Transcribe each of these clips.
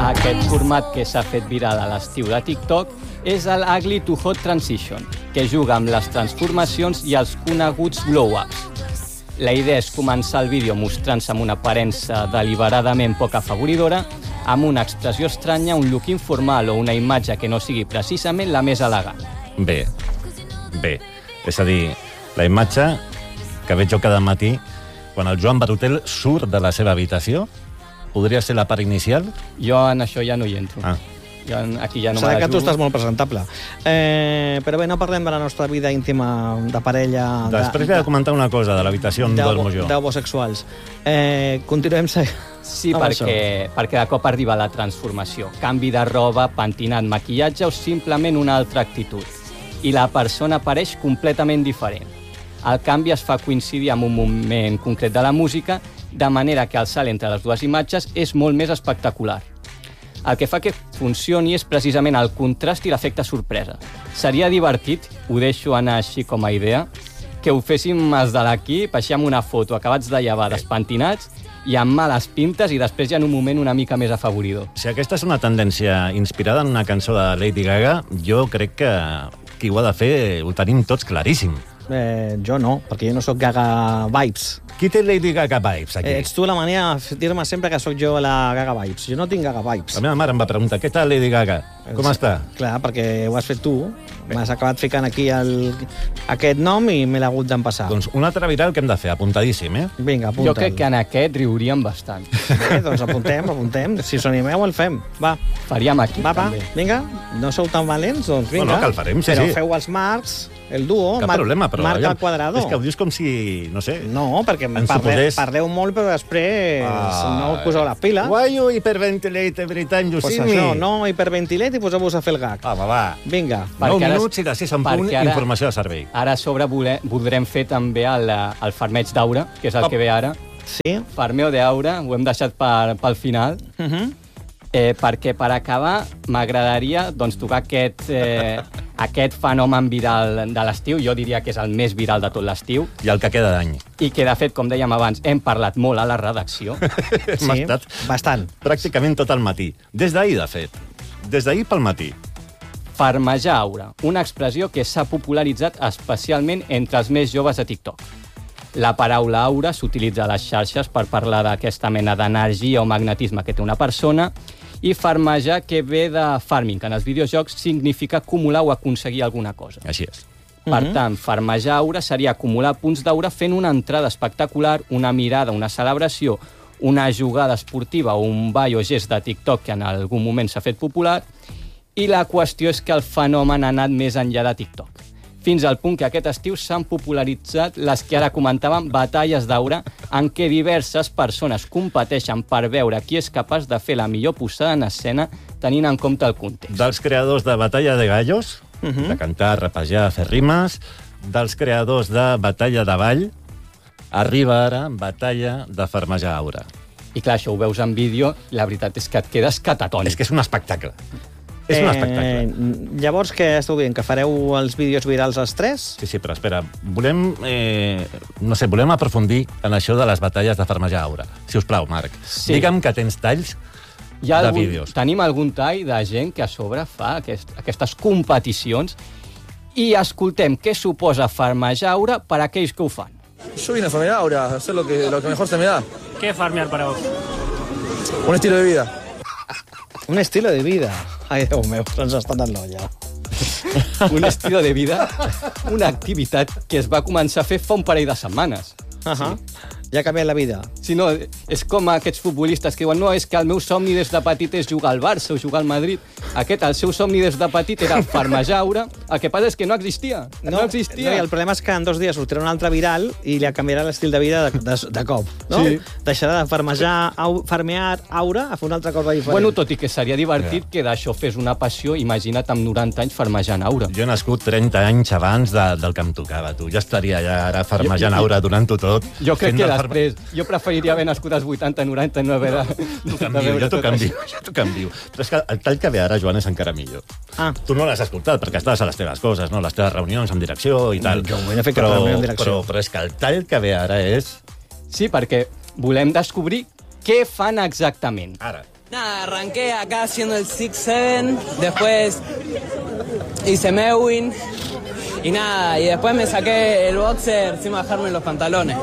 Aquest format que s'ha fet viral a l'estiu de TikTok és el Ugly to Hot Transition, que juga amb les transformacions i els coneguts glow-ups. La idea és començar el vídeo mostrant-se amb una aparença deliberadament poc afavoridora, amb una expressió estranya, un look informal o una imatge que no sigui precisament la més elegant. Bé. És a dir, la imatge que veig jo cada matí quan el Joan Barutel surt de la seva habitació podria ser la part inicial? Jo en això ja no hi entro. Jo aquí ja no Serà que tu estàs molt presentable. Però bé, no parlem de la nostra vida íntima de parella... Després he de comentar una cosa de l'habitació on dormo jo. D'homosexuals. Continuem... Sí, perquè de cop arriba la transformació. Canvi de roba, pentinat, maquillatge o simplement una altra actitud. I la persona apareix completament diferent. El canvi es fa coincidir amb un moment concret de la música, de manera que el salt entre les dues imatges és molt més espectacular. El que fa que funcioni és precisament el contrast i l'efecte sorpresa. Seria divertit, ho deixo anar així com a idea, que ho féssim els de l'equip, així amb una foto, acabats de llevar, despentinats, i amb males pintes, i després ja en un moment una mica més afavoridor. Si aquesta és una tendència inspirada en una cançó de Lady Gaga, jo crec que qui ho ha de fer ho tenim tots claríssim. Jo no, perquè jo no sóc Gaga Vibes. Qui té Lady Gaga Vibes aquí? Ets tu la mania de dir-me sempre que sóc jo la Gaga Vibes. Jo no tinc Gaga Vibes. La meva mare em va preguntar, què tal Lady Gaga? Com està? Clar, perquè ho has fet tu. M'has acabat ficant aquí aquest nom i me l'ha hagut d'empassar. Doncs un altre viral que hem de fer, apuntadíssim, Vinga, apunta'l. Jo crec que en aquest riuríem bastant. Bé, doncs apuntem. Si us animeu, el fem. Va. Faríem aquí, també. Vinga, no sou tan valents? Doncs vinga. No, que el farem, sí. Però feu els marcs, el duo, Cap problema, però marca al quadrado. És que ho dius com si, no sé... No, perquè parleu molt, però després no us poseu les piles. Why you hyperventilate every time you see me? Pues això, no hyperventilate i poseu-vos a fer el gag. Va. Vinga. 9 minuts i de 6 en punt, informació de servei. Ara a sobre voldrem fer també el farmeig d'aura, que és el que ve ara. Sí. Farmeo d'aura, ho hem deixat pel final. Perquè per acabar m'agradaria tocar aquest fenomen viral de l'estiu, jo diria que és el més viral de tot l'estiu. I el que queda d'any. I que, de fet, com dèiem abans, hem parlat molt a la redacció. Hem estat bastant. Pràcticament tot el matí. Des d'ahir, de fet. Des d'ahir pel matí. Farmejar aura, una expressió que s'ha popularitzat especialment entre els més joves de TikTok. La paraula aura s'utilitza a les xarxes per parlar d'aquesta mena d'energia o magnetisme que té una persona, i farmejar, que ve de farming, que en els videojocs significa acumular o aconseguir alguna cosa. Així és. Per tant, farmejar aura seria acumular punts d'aura fent una entrada espectacular, una mirada, una celebració, una jugada esportiva o un ball o gest de TikTok que en algun moment s'ha fet popular, i la qüestió és que el fenomen ha anat més enllà de TikTok. Fins al punt que aquest estiu s'han popularitzat les que ara comentàvem batalles d'aura, en què diverses persones competeixen per veure qui és capaç de fer la millor posada en escena tenint en compte el context. Dels creadors de Batalla de Gallos, de cantar, rapejar, fer rimes, dels creadors de Batalla de Ball, arriba ara Batalla de farmejar aura. I clar, això ho veus en vídeo, la veritat és que et quedes catatònic. És que és un espectacle. És un espectacle. Llavors, què esteu dient? Que fareu els vídeos virals als tres? Sí, però espera. Volem aprofundir en això de les batalles de farmejar aura. Si us plau, Marc. Sí. Digue'm que tens talls de vídeos. Tenim algun tall de gent que a sobre fa aquestes competicions i escoltem què suposa farmejar aura per a aquells que ho fan. Yo vine a farmear aura, a hacer lo que mejor se me da. ¿Qué es farmear para vos? Un estilo de vida. Un estilo de vida. Ai, Déu meu, ens està anant l'olla. Un estilo de vida, una activitat que es va començar a fer fa un parell de setmanes. Sí. Ja ha canviat la vida. Sí, no, és com aquests futbolistes que diuen no, és que el meu somni des de petit és jugar al Barça o jugar al Madrid. El seu somni des de petit era farmejar aura. El que passa és que no existia. No existia. No, i el problema és que en 2 dies sortirà un altre viral i li canviarà l'estil de vida de cop. No? Sí. Deixarà de farmear aura a fer una altra cosa diferent. Bueno, tot i que seria divertit que d'això fes una passió, imagina't amb 90 anys farmejant aura. Jo he nascut 30 anys abans del que em tocava, tu. Ja estaria ja ara farmejant aura, donant-ho tot. Jo crec que després. Jo preferiria haver nascut als 80, 90, no haver jo t'ho canvio. Però és que el tall que ve ara, Joan, és encara millor. Tu no l'has escoltat, perquè estàs a les teves coses, no? Les teves reunions amb direcció i tal. Jo vull fer cap reunió amb direcció. Però és que el tall que ve ara és... Sí, perquè volem descobrir què fan exactament. Ara. Nada, arranqué acá haciendo el 6-7, después hice Mewin y nada, y después me saqué el boxer sin bajarme los pantalones.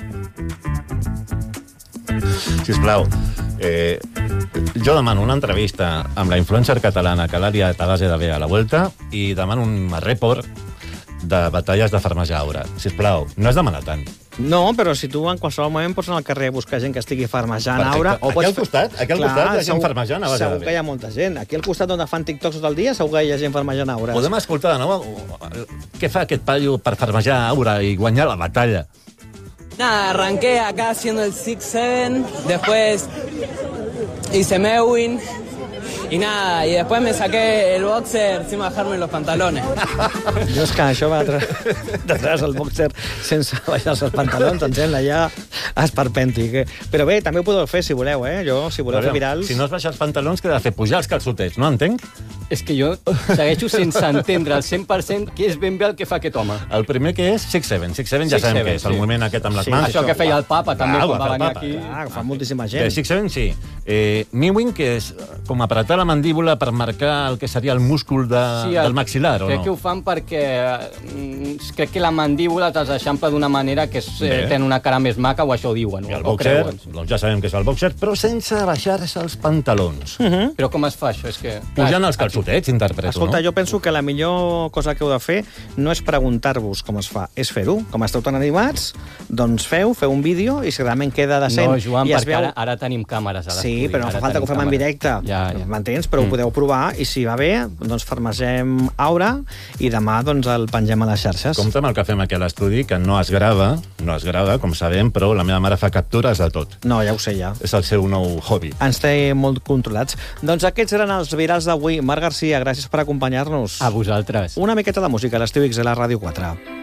Sisplau, jo demano una entrevista amb la influencer catalana que l'Àlia Tabase de bé a la Vuelta i demano un report de batalles de farmajaure. Sisplau, no has demanar tant. No, però si tu en qualsevol moment pots anar al carrer a buscar gent que estigui farmejant aura... Aquí al costat hi ha gent farmejant a base de Segur que hi ha molta gent. Aquí al costat on fan TikToks tot el dia segur que hi ha gent farmejant aura. Podem escoltar de nou què fa aquest paio per farmejar aura i guanyar la batalla. Nada, arranqué acá haciendo el 6-7, después hice Mewin y nada, y después me saqué el boxer sin bajarme los pantalones. Jo és que això va detrás el boxer sense baixar-se els pantalons, em sembla ja esperpèntic. Però bé, també ho podeu fer si voleu, Jo, si voleu fer virals... Si no es baixa els pantalons, què ha de fer? Pujar els calçotets, no entenc? És que jo segueixo sense entendre al 100% què és ben bé el que fa aquest home. El primer que és 6-7. 6-7 ja sabem què és, el moviment aquest amb les mans. Això que feia el papa també quan va venir aquí. Clar, que fa moltíssima gent. 6-7, sí. Mewing, que és com apretar la mandíbula per marcar el que seria el múscul del maxil·lar, o no? Crec que ho fan perquè crec que la mandíbula te'ls eixampla d'una manera que tenen una cara més maca, o això ho diuen. I el boxer, doncs ja sabem que és el boxer, però sense baixar-se els pantalons. Però com es fa això? És que... Pujant els calçotets, interpreto, no? Escolta, jo penso que la millor cosa que heu de fer no és preguntar-vos com es fa, és fer-ho. Com esteu tan animats, doncs feu un vídeo i si realment queda decent... No, Joan, perquè ara tenim càmeres a l'estudi. Sí, però no fa falta que ho fem en directe. M'entens? Però ho podeu provar i si va bé, doncs farmegem aura i demà doncs el pengem a les xarxes. Compte amb el que fem aquí a l'estudi, que no es grava, com sabem, però la meva mare fa captures de tot. No, ja ho sé, ja. És el seu nou hobby. Ens té molt controlats. Doncs aquests eren els virals d'avui. Marc Garcia, gràcies per acompanyar-nos. A vosaltres. Una miqueta de música a l'Estiu X a la Ràdio 4.